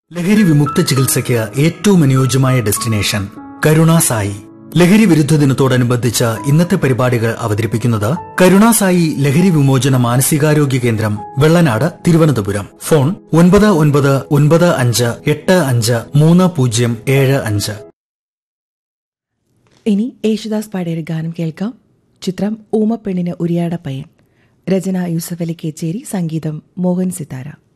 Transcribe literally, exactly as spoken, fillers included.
ലഹരി വിമുക്ത ചികിത്സയ്ക്ക് ഏറ്റവും അനുയോജ്യമായ ഡെസ്റ്റിനേഷൻ കരുണാസായി. ലഹരി വിരുദ്ധ ദിനത്തോടനുബന്ധിച്ച് ഇന്നത്തെ പരിപാടികൾ അവതരിപ്പിക്കുന്നത് കരുണാസായി ലഹരി വിമോചന മാനസികാരോഗ്യ കേന്ദ്രം, വെള്ളനാട്, തിരുവനന്തപുരം. ഫോൺ ഒൻപത് ഒൻപത് ഒൻപത് അഞ്ച് എട്ട് അഞ്ച് മൂന്ന് പൂജ്യം ഏഴ് അഞ്ച്. ഇനി യേശുദാസ് പാടിയ ഗാനം കേൾക്കാം. ചിത്രം ഊമപ്പെണ്ണിന് ഉരിയാട പയ്യൻ. രചന യൂസഫ് അലി കേച്ചേരി, സംഗീതം മോഹൻ സിതാര.